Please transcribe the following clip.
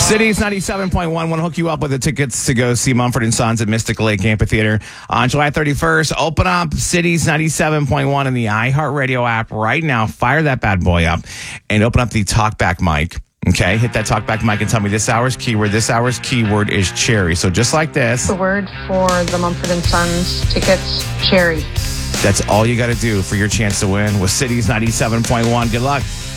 Cities 97.1 want to hook you up with the tickets to go see Mumford & Sons at Mystic Lake Amphitheater on July 31st. Open up Cities 97.1 in the iHeartRadio app right now. Fire that bad boy up and open up the talkback mic. Okay, hit that talkback mic and tell me this hour's keyword. This hour's keyword is cherry. So just like this. The word for the Mumford & Sons tickets, cherry. That's all you got to do for your chance to win with Cities 97.1. Good luck.